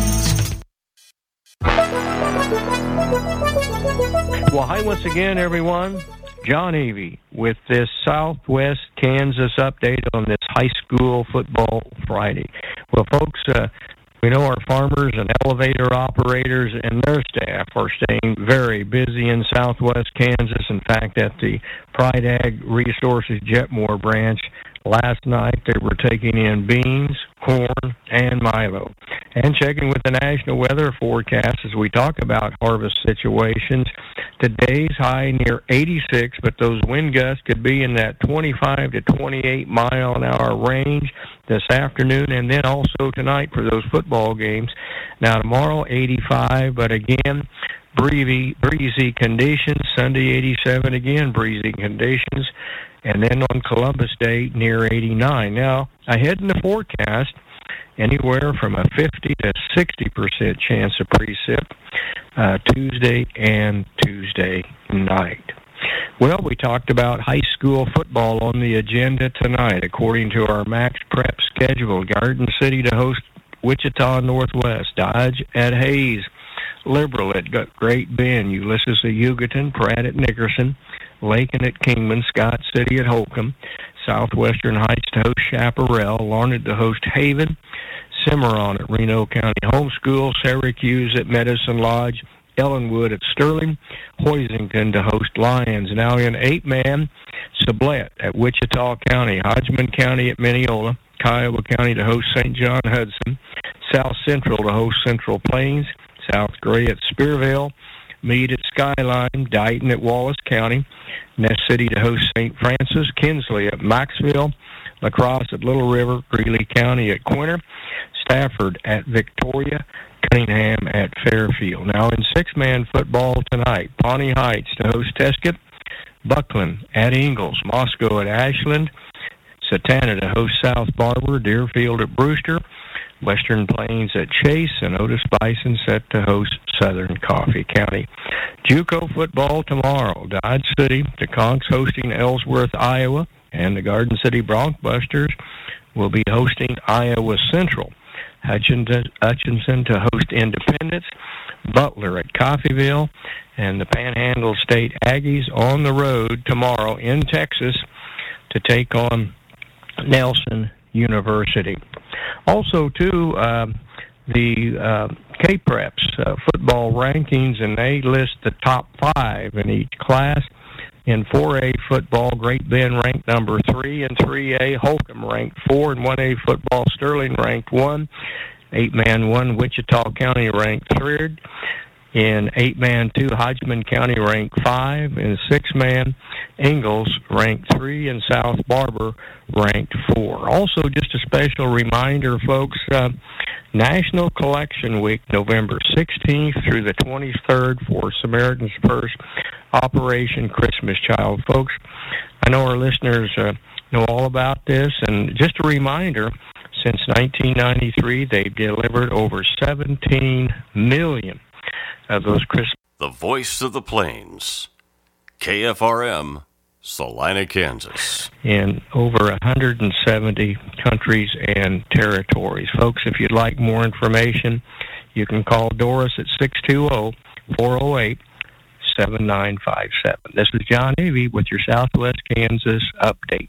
Speaker 20: Well, hi once again, everyone. John Avey with this Southwest Kansas update on this high school football Friday. Well, folks, uh, we know our farmers and elevator operators and their staff are staying very busy in Southwest Kansas. In fact, at the Pride Ag Resources Jetmore branch, last night they were taking in beans, corn, and milo. And checking with the national weather forecast as we talk about harvest situations, today's high near eighty-six, but those wind gusts could be in that twenty-five to twenty-eight mile an hour range this afternoon, and then also tonight for those football games. Now tomorrow eighty-five, but again, breezy, breezy conditions. Sunday eighty-seven again, breezy conditions. And then on Columbus Day, near eighty-nine. Now, ahead in the forecast, anywhere from a fifty to sixty percent chance of precip uh, Tuesday and Tuesday night. Well, we talked about high school football on the agenda tonight. According to our Max Prep schedule, Garden City to host Wichita Northwest, Dodge at Hayes, Liberal at Great Bend, Ulysses at Hugoton, Pratt at Nickerson, Lakin at Kingman, Scott City at Holcomb, Southwestern Heights to host Chaparral, Larned to host Haven, Cimarron at Reno County Homeschool, Syracuse at Medicine Lodge, Ellenwood at Sterling, Hoisington to host Lyons. Now in eight-man, Sublette at Wichita County, Hodgman County at Mineola, Kiowa County to host Saint John Hudson, South Central to host Central Plains, South Gray at Spearville, Meade at Skyline, Dighton at Wallace County, Ness City to host Saint Francis, Kinsley at Maxville, La Crosse at Little River, Greeley County at Quinter, Stafford at Victoria, Cunningham at Fairfield. Now in six-man football tonight, Pawnee Heights to host Tesket, Buckland at Ingalls, Moscow at Ashland, Satana to host South Barber, Deerfield at Brewster, Western Plains at Chase, and Otis Bison set to host Southern Coffee County. JUCO football tomorrow, Dodge City to Conks hosting Ellsworth, Iowa, and the Garden City Broncbusters will be hosting Iowa Central. Hutchinson, Hutchinson to host Independence, Butler at Coffeyville, and the Panhandle State Aggies on the road tomorrow in Texas to take on Nelson University. Also, too, uh, the uh, K-Preps uh, football rankings, and they list the top five in each class. In four A football, Great Bend ranked number three. In three A, Holcomb ranked four. In one A football, Sterling ranked one. eight-man one, Wichita County ranked third. In eight-man two, Hodgman County ranked five. In six-man, Ingalls ranked three, and South Barber ranked four. Also, just a special reminder, folks, uh, National Collection Week, November sixteenth through the twenty-third for Samaritan's Purse, Operation Christmas Child. Folks, I know our listeners uh, know all about this, and just a reminder, since nineteen ninety-three, they've delivered over seventeen million of those Christmas.
Speaker 21: The Voice of the Plains, K F R M, Salina, Kansas.
Speaker 20: In over one hundred seventy countries and territories. Folks, if you'd like more information, you can call Doris at six two zero, four zero eight, seven nine five seven. This is John Avey with your Southwest Kansas update.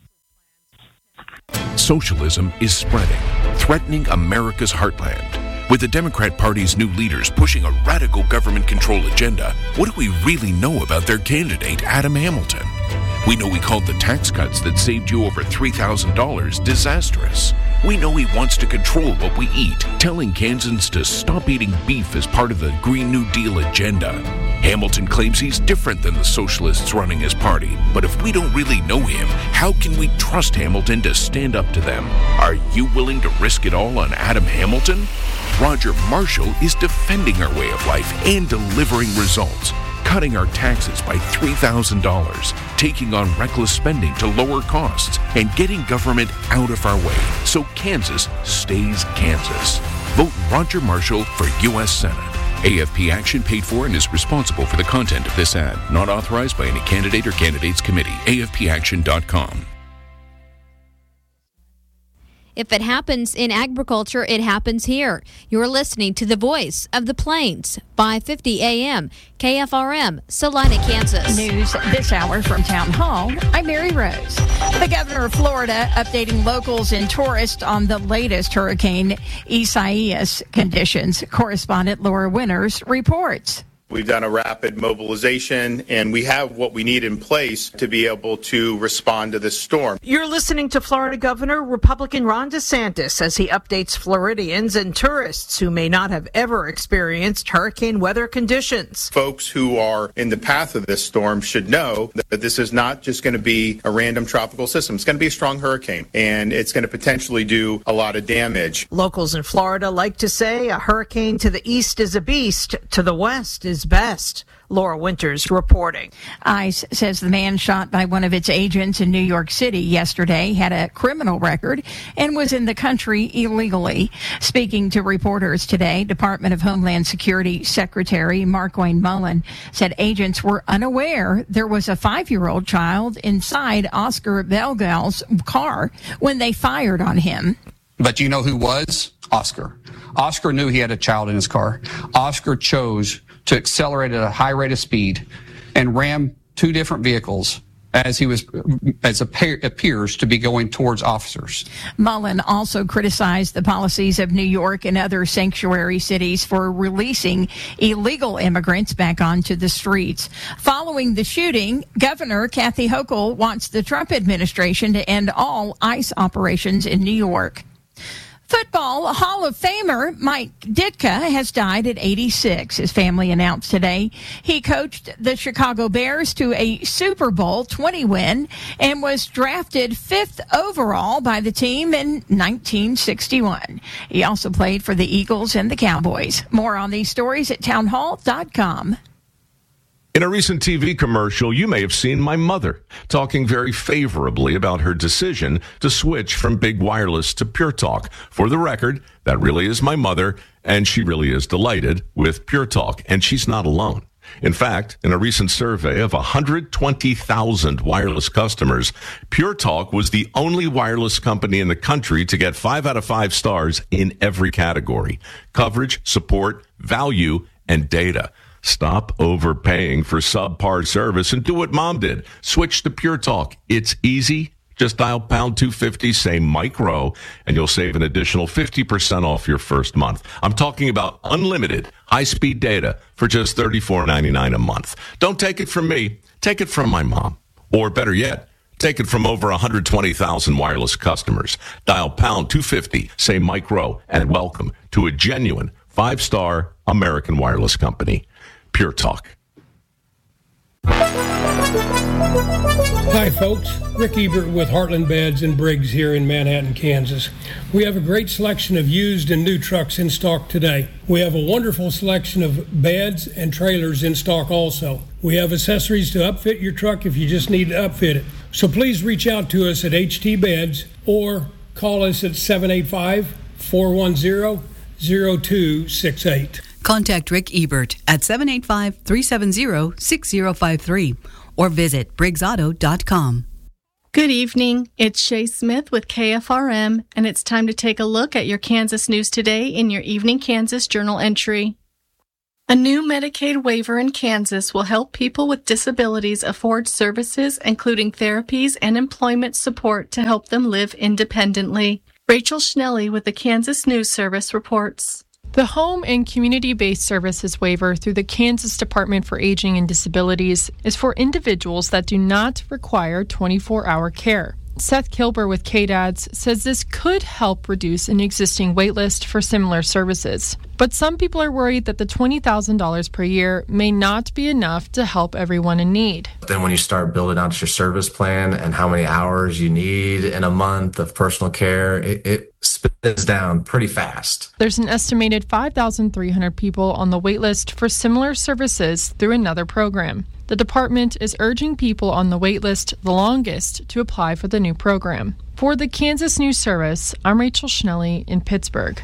Speaker 22: Socialism is spreading, threatening America's heartland. With the Democrat Party's new leaders pushing a radical government control agenda, what do we really know about their candidate, Adam Hamilton? We know he called the tax cuts that saved you over three thousand dollars disastrous. We know he wants to control what we eat, telling Kansans to stop eating beef as part of the Green New Deal agenda. Hamilton claims he's different than the socialists running his party, but if we don't really know him, how can we trust Hamilton to stand up to them? Are you willing to risk it all on Adam Hamilton? Roger Marshall is defending our way of life and delivering results, cutting our taxes by three thousand dollars, taking on reckless spending to lower costs, and getting government out of our way so Kansas stays Kansas. Vote Roger Marshall for U S Senate. A F P Action paid for and is responsible for the content of this ad. Not authorized by any candidate or candidates committee. A F P action dot com.
Speaker 23: If it happens in agriculture, it happens here. You're listening to the Voice of the Plains, five fifty A M, K F R M, Salina, Kansas.
Speaker 24: News this hour from Town Hall. I'm Mary Rose. The governor of Florida updating locals and tourists on the latest Hurricane Isaias conditions. Correspondent Laura Winters reports.
Speaker 25: We've done a rapid mobilization, and we have what we need in place to be able to respond to this storm.
Speaker 26: You're listening to Florida Governor Republican Ron DeSantis as he updates Floridians and tourists who may not have ever experienced hurricane weather conditions.
Speaker 25: Folks who are in the path of this storm should know that this is not just going to be a random tropical system. It's going to be a strong hurricane, and it's going to potentially do a lot of damage.
Speaker 26: Locals in Florida like to say a hurricane to the east is a beast, to the west is best. Laura Winters reporting.
Speaker 24: ICE says the man shot by one of its agents in New York City yesterday had a criminal record and was in the country illegally. Speaking to reporters today, Department of Homeland Security Secretary Markwayne Mullin said agents were unaware there was a five-year-old child inside Oscar Belgal's car when they fired on him.
Speaker 27: But you know who was? Oscar. Oscar knew he had a child in his car. Oscar chose to accelerate at a high rate of speed and ram two different vehicles as he was, as appears to be going towards officers.
Speaker 24: Mullen also criticized the policies of New York and other sanctuary cities for releasing illegal immigrants back onto the streets. Following the shooting, Governor Kathy Hochul wants the Trump administration to end all ICE operations in New York. Football Hall of Famer Mike Ditka has died at eighty-six. His family announced today he coached the Chicago Bears to a Super Bowl twenty win and was drafted fifth overall by the team in nineteen sixty-one. He also played for the Eagles and the Cowboys. More on these stories at townhall dot com.
Speaker 28: In a recent T V commercial, you may have seen my mother talking very favorably about her decision to switch from Big Wireless to Pure Talk. For the record, that really is my mother, and she really is delighted with Pure Talk, and she's not alone. In fact, in a recent survey of one hundred twenty thousand wireless customers, Pure Talk was the only wireless company in the country to get five out of five stars in every category: coverage, support, value, and data. Stop overpaying for subpar service and do what Mom did. Switch to Pure Talk. It's easy. Just dial pound two fifty, say micro, and you'll save an additional fifty percent off your first month. I'm talking about unlimited high-speed data for just thirty-four ninety-nine a month. Don't take it from me. Take it from my mom. Or better yet, Take it from over one hundred twenty thousand wireless customers. Dial pound two fifty, say micro, and welcome to a genuine five-star American wireless company. Pure Talk.
Speaker 1: Hi, folks. Rick Ebert with Heartland Beds and Briggs here in Manhattan, Kansas. We have a great selection of used and new trucks in stock today. We have a wonderful selection of beds and trailers in stock also. We have accessories to upfit your truck if you just need to upfit it. So please reach out to us at H T Beds or call us at seven eight five, four one zero, zero two six eight.
Speaker 2: Contact Rick Ebert at seven eight five, three seven zero, six zero five three or visit briggs auto dot com.
Speaker 3: Good evening. It's Shay Smith with K F R M, and it's time to take a look at your Kansas news today in your Evening Kansas Journal entry. A new Medicaid waiver in Kansas will help people with disabilities afford services, including therapies and employment support to help them live independently. Rachel Schnelly with the Kansas News Service reports.
Speaker 4: The Home and Community-Based Services Waiver through the Kansas Department for Aging and Disabilities is for individuals that do not require twenty-four hour care. Seth Kilber with K D A D S says this could help reduce an existing waitlist for similar services. But some people are worried that the twenty thousand dollars per year may not be enough to help everyone in need.
Speaker 6: Then when you start building out your service plan and how many hours you need in a month of personal care, it, it spins down pretty fast.
Speaker 4: There's an estimated five thousand three hundred people on the waitlist for similar services through another program. The department is urging people on the waitlist the longest to apply for the new program. For the Kansas News Service, I'm Rachel Schnelly in Pittsburgh.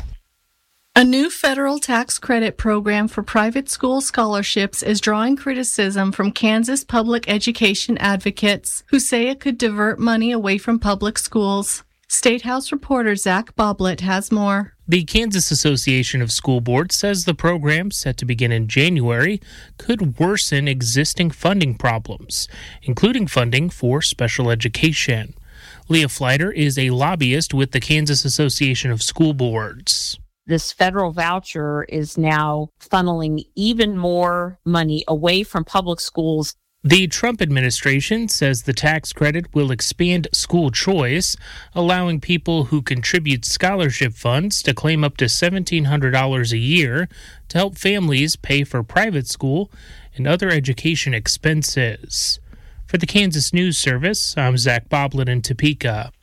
Speaker 3: A new federal tax credit program for private school scholarships is drawing criticism from Kansas public education advocates who say it could divert money away from public schools. State House reporter Zach Boblet has more.
Speaker 7: The Kansas Association of School Boards says the program, set to begin in January, could worsen existing funding problems, including funding for special education. Leah Fleiter is a lobbyist with the Kansas Association of School Boards.
Speaker 9: This federal voucher is now funneling even more money away from public schools.
Speaker 7: The Trump administration says the tax credit will expand school choice, allowing people who contribute scholarship funds to claim up to seventeen hundred dollars a year to help families pay for private school and other education expenses. For the Kansas News Service, I'm Zach Boblet in Topeka.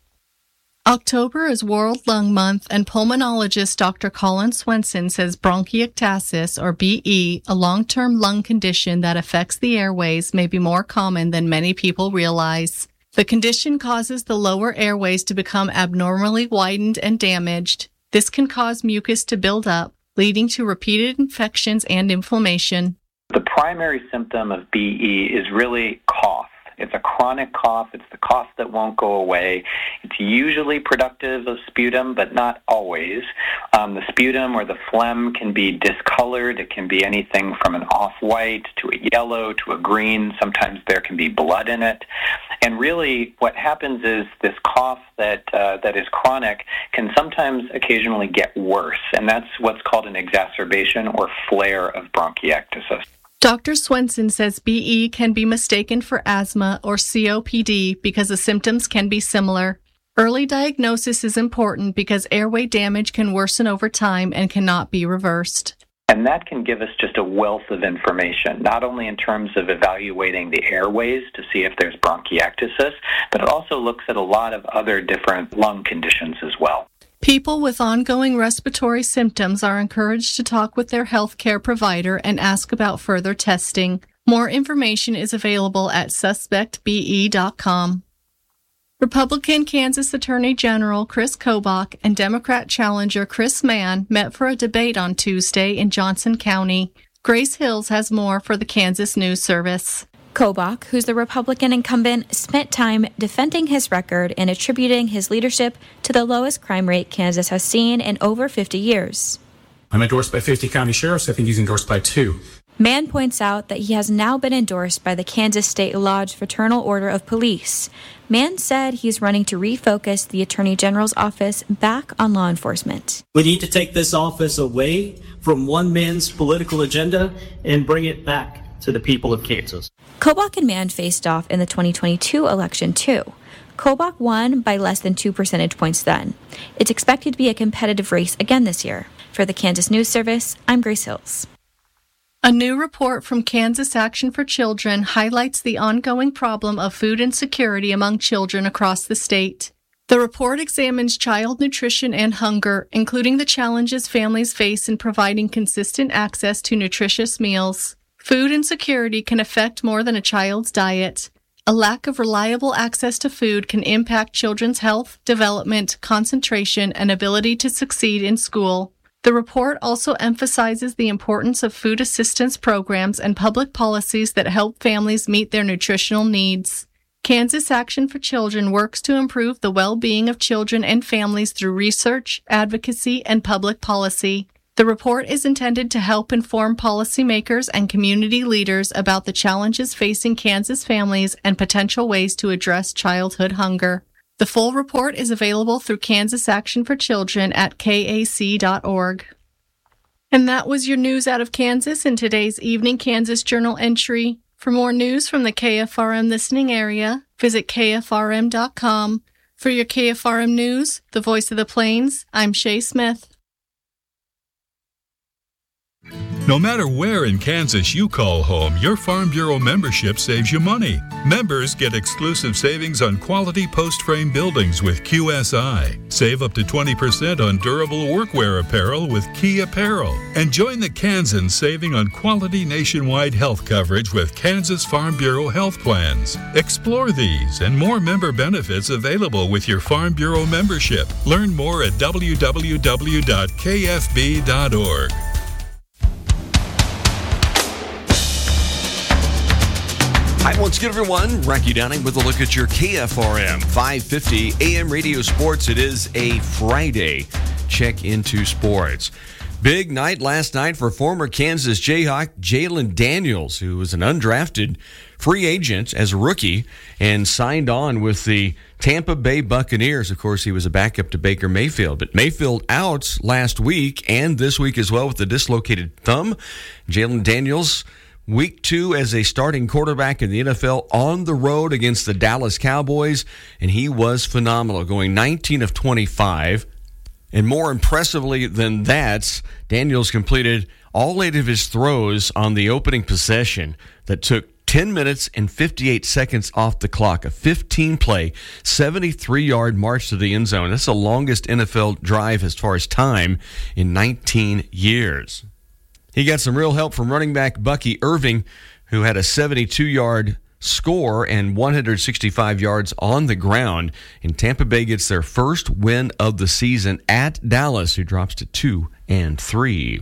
Speaker 3: October is World Lung Month, and pulmonologist Doctor Colin Swenson says bronchiectasis, or B E, a long-term lung condition that affects the airways, may be more common than many people realize. The condition causes the lower airways to become abnormally widened and damaged. This can cause mucus to build up, leading to repeated infections and inflammation.
Speaker 10: The primary symptom of B E is really cough. It's a chronic cough. It's the cough that won't go away. It's usually productive of sputum, but not always. Um, the sputum or the phlegm can be discolored. It can be anything from an off-white to a yellow to a green. Sometimes there can be blood in it. And really what happens is this cough that uh, that is chronic can sometimes occasionally get worse, and that's what's called an exacerbation or flare of bronchiectasis.
Speaker 3: Doctor Swenson says B E can be mistaken for asthma or C O P D because the symptoms can be similar. Early diagnosis is important because airway damage can worsen over time and cannot be reversed.
Speaker 10: And that can give us just a wealth of information, not only in terms of evaluating the airways to see if there's bronchiectasis, but it also looks at a lot of other different lung conditions as well.
Speaker 3: People with ongoing respiratory symptoms are encouraged to talk with their health care provider and ask about further testing. More information is available at suspect b e dot com. Republican Kansas Attorney General Chris Kobach and Democrat challenger Chris Mann met for a debate on Tuesday in Johnson County. Grace Hills has more for the Kansas News Service.
Speaker 29: Kobach, who's the Republican incumbent, spent time defending his record and attributing his leadership to the lowest crime rate Kansas has seen in over fifty years.
Speaker 30: I'm endorsed by fifty county sheriffs. I think he's endorsed by two.
Speaker 29: Mann points out that he has now been endorsed by the Kansas State Lodge Fraternal Order of Police. Mann said he's running to refocus the Attorney General's office back on law enforcement.
Speaker 31: We need to take this office away from one man's political agenda and bring it back to the people of Kansas.
Speaker 29: Kobach and Mann faced off in the twenty twenty-two election, too. Kobach won by less than two percentage points then. It's expected to be a competitive race again this year. For the Kansas News Service, I'm Grace Hills.
Speaker 3: A new report from Kansas Action for Children highlights the ongoing problem of food insecurity among children across the state. The report examines child nutrition and hunger, including the challenges families face in providing consistent access to nutritious meals. Food insecurity can affect more than a child's diet. A lack of reliable access to food can impact children's health, development, concentration, and ability to succeed in school. The report also emphasizes the importance of food assistance programs and public policies that help families meet their nutritional needs. Kansas Action for Children works to improve the well-being of children and families through research, advocacy, and public policy. The report is intended to help inform policymakers and community leaders about the challenges facing Kansas families and potential ways to address childhood hunger. The full report is available through Kansas Action for Children at K A C dot org. And that was your news out of Kansas in today's Evening Kansas Journal entry. For more news from the K F R M listening area, visit K F R M dot com. For your K F R M News, the voice of the Plains, I'm Shay Smith.
Speaker 5: No matter where in Kansas you call home, your Farm Bureau membership saves you money. Members get exclusive savings on quality post-frame buildings with Q S I. Save up to twenty percent on durable workwear apparel with Key Apparel. And join the Kansans saving on quality nationwide health coverage with Kansas Farm Bureau health plans. Explore these and more member benefits available with your Farm Bureau membership. Learn more at w w w dot k f b dot org.
Speaker 8: Hi, once again, everyone. Rocky Downing with a look at your K F R M five fifty A M Radio Sports. It is a Friday. Check into sports. Big night last night for former Kansas Jayhawk Jalon Daniels, who was an undrafted free agent as a rookie and signed on with the Tampa Bay Buccaneers. Of course, he was a backup to Baker Mayfield. But Mayfield out last week and this week as well with a dislocated thumb. Jalon Daniels, week two as a starting quarterback in the N F L on the road against the Dallas Cowboys, and he was phenomenal, going nineteen of twenty-five. And more impressively than that, Daniels completed all eight of his throws on the opening possession that took ten minutes and fifty-eight seconds off the clock. A fifteen-play, seventy-three-yard march to the end zone. That's the longest N F L drive as far as time in nineteen years. He got some real help from running back Bucky Irving, who had a seventy-two-yard score and one hundred sixty-five yards on the ground. And Tampa Bay gets their first win of the season at Dallas, who drops to two and three.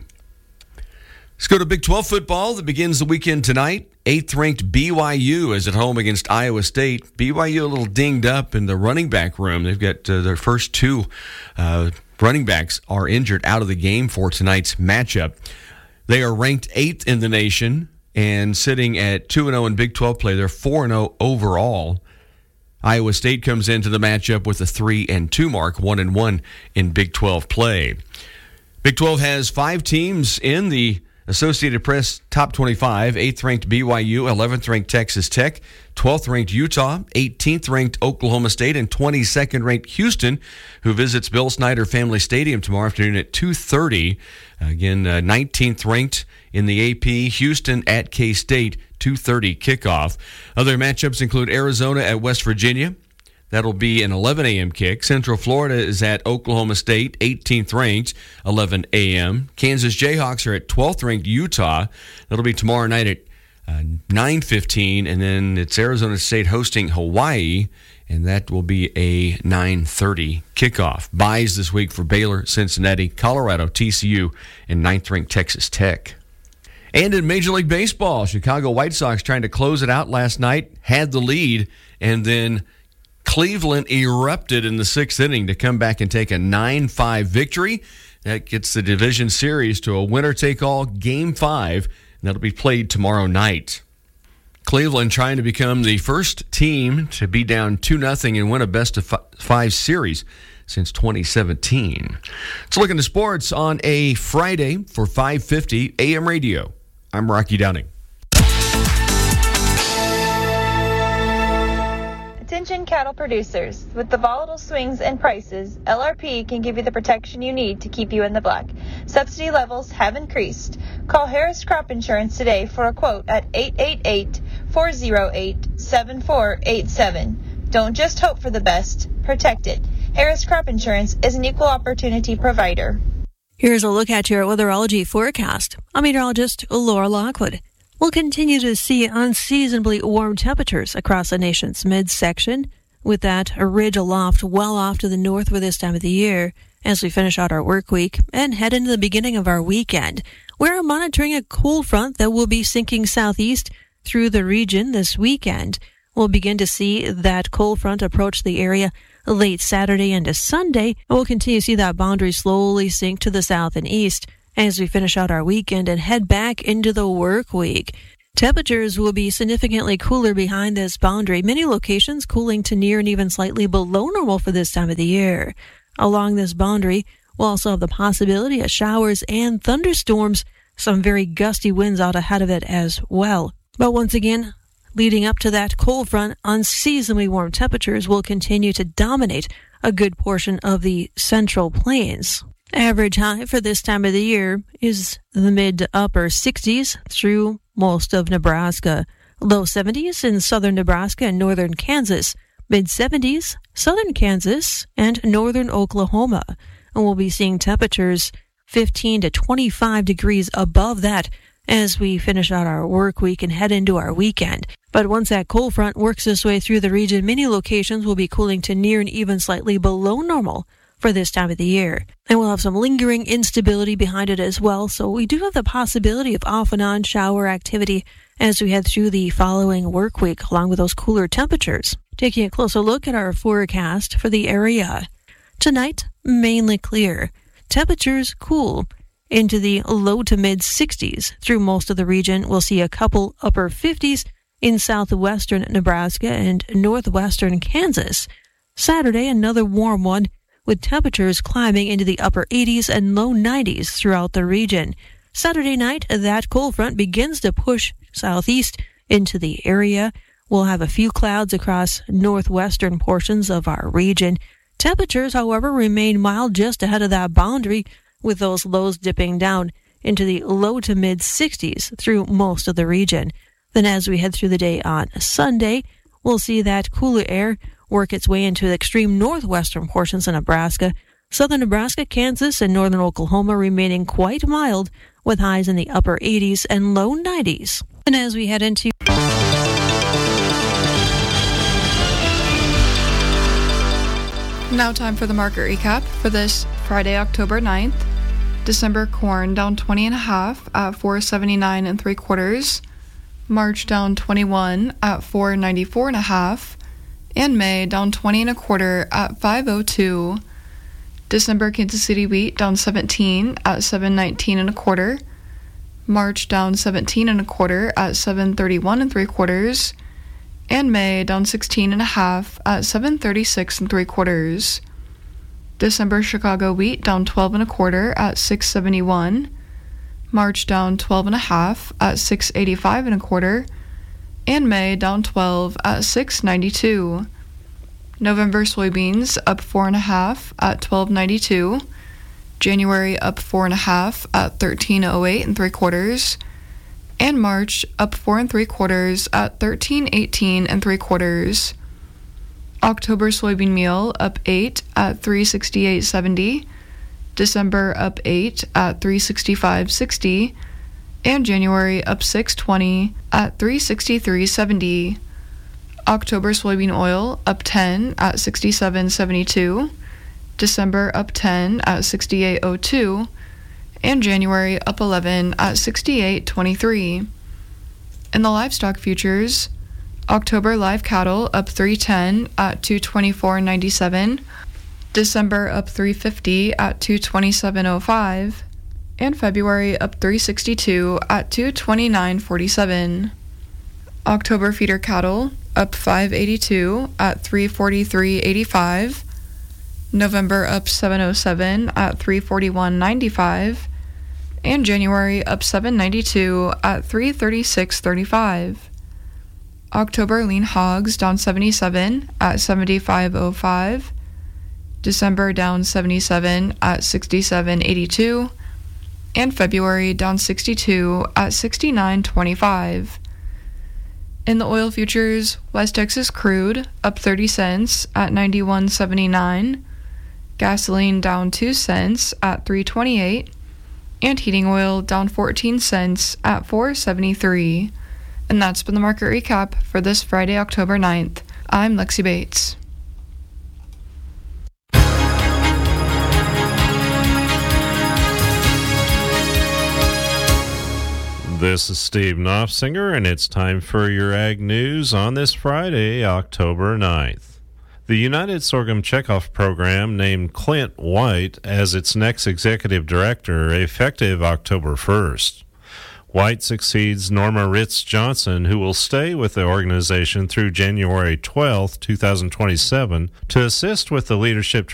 Speaker 8: Let's go to Big twelve football that begins the weekend tonight. Eighth-ranked B Y U is at home against Iowa State. B Y U a little dinged up in the running back room. They've got uh, their first two uh, running backs are injured out of the game for tonight's matchup. They are ranked eighth in the nation and sitting at two and oh in Big twelve play. They're four and oh overall. Iowa State comes into the matchup with a three and two mark, one and one in Big twelve play. Big twelve has five teams in the Associated Press Top twenty-five. eighth-ranked B Y U, eleventh-ranked Texas Tech, twelfth-ranked Utah, eighteenth-ranked Oklahoma State, and twenty-second-ranked Houston, who visits Bill Snyder Family Stadium tomorrow afternoon at two thirty. Again, uh, nineteenth-ranked in the A P, Houston at K-State, two thirty kickoff. Other matchups include Arizona at West Virginia. That'll be an eleven a.m. kick. Central Florida is at Oklahoma State, eighteenth ranked, eleven a.m. Kansas Jayhawks are at twelfth ranked Utah. That'll be tomorrow night at uh, nine fifteen, and then it's Arizona State hosting Hawaii, and that will be a nine thirty kickoff. Buys this week for Baylor, Cincinnati, Colorado, T C U, and ninth ranked Texas Tech. And in Major League Baseball, Chicago White Sox trying to close it out last night, had the lead, and then Cleveland erupted in the sixth inning to come back and take a nine five victory. That gets the division series to a winner-take-all game five, and that'll be played tomorrow night. Cleveland trying to become the first team to be down two nothing and win a best-of-five series since twenty seventeen. Let's look into sports on a Friday for five fifty A M Radio. I'm Rocky Downing.
Speaker 11: Attention cattle producers. With the volatile swings in prices, L R P can give you the protection you need to keep you in the black. Subsidy levels have increased. Call Harris Crop Insurance today for a quote at eight eight eight, four oh eight, seven four eight seven. Don't just hope for the best, protect it. Harris Crop Insurance is an equal opportunity provider.
Speaker 12: Here's a look at your weatherology forecast. I'm meteorologist Laura Lockwood. We'll continue to see unseasonably warm temperatures across the nation's midsection, with that ridge aloft well off to the north for this time of the year as we finish out our work week and head into the beginning of our weekend. We're monitoring a cold front that will be sinking southeast through the region this weekend. We'll begin to see that cold front approach the area late Saturday into Sunday, and we'll continue to see that boundary slowly sink to the south and east as we finish out our weekend and head back into the work week. Temperatures will be significantly cooler behind this boundary, many locations cooling to near and even slightly below normal for this time of the year. Along this boundary, we'll also have the possibility of showers and thunderstorms, some very gusty winds out ahead of it as well. But once again, leading up to that cold front, unseasonably warm temperatures will continue to dominate a good portion of the Central Plains. Average high for this time of the year is the mid to upper sixties through most of Nebraska. Low seventies in southern Nebraska and northern Kansas. Mid seventies, southern Kansas and northern Oklahoma. And we'll be seeing temperatures fifteen to twenty-five degrees above that as we finish out our work week and head into our weekend. But once that cold front works its way through the region, many locations will be cooling to near and even slightly below normal for this time of the year. And we'll have some lingering instability behind it as well, so we do have the possibility of off and on shower activity as we head through the following work week, along with those cooler temperatures. Taking a closer look at our forecast for the area. Tonight, mainly clear. Temperatures cool into the low to mid sixties through most of the region. We'll see a couple upper fifties in southwestern Nebraska and northwestern Kansas. Saturday, another warm one, with temperatures climbing into the upper eighties and low nineties throughout the region. Saturday night, that cold front begins to push southeast into the area. We'll have a few clouds across northwestern portions of our region. Temperatures, however, remain mild just ahead of that boundary, with those lows dipping down into the low to mid sixties through most of the region. Then as we head through the day on Sunday, we'll see that cooler air work its way into the extreme northwestern portions of Nebraska. Southern Nebraska, Kansas, and northern Oklahoma remaining quite mild, with highs in the upper eighties and low nineties. And as we head into
Speaker 13: Now time for the market recap for this Friday, October ninth. December corn down twenty and a half at four seventy-nine and three quarters. March down twenty-one at four ninety-four and a half. And May down twenty and a quarter at five oh two. December Kansas City wheat down seventeen at seven nineteen and a quarter. March down seventeen and a quarter at seven thirty-one and three quarters. And May down sixteen and a half at seven thirty-six and three quarters. December Chicago wheat down twelve and a quarter at six seventy-one. March down twelve and a half at six eighty-five and a quarter. And May down twelve at six ninety-two. November soybeans up four and a half at twelve ninety-two. January up four and a half at thirteen oh eight and three quarters. And March up four and three quarters at thirteen eighteen and three quarters. October soybean meal up eight at three sixty-eight seventy. December up eight at three sixty-five sixty. And January up six twenty at three sixty-three seventy. October soybean oil up ten at sixty-seven seventy-two. December up ten at sixty-eight oh two. And January up eleven at sixty-eight twenty-three. In the livestock futures, October live cattle up three ten at two twenty-four ninety-seven. December up three fifty at two twenty-seven oh five. And February up three sixty-two at two twenty-nine forty-seven. October feeder cattle up five eighty-two at three forty-three eighty-five. November up seven oh seven at three forty-one ninety-five. And January up seven ninety-two at three thirty-six thirty-five. October lean hogs down seventy-seven at seventy-five oh five. December down seventy-seven at sixty-seven eighty-two. And February down sixty-two at sixty-nine twenty-five. In the oil futures, West Texas crude up thirty cents at ninety-one seventy-nine. Gasoline down two cents at three twenty-eight. And heating oil down fourteen cents at four seventy-three. And that's been the market recap for this Friday, October ninth. I'm Lexi Bates.
Speaker 14: This is Steve Knopfsinger, and it's time for your Ag News on this Friday, October ninth. The United Sorghum Checkoff Program named Clint White as its next executive director effective October first. White succeeds Norma Ritz Johnson, who will stay with the organization through January twelfth, twenty twenty-seven, to assist with the leadership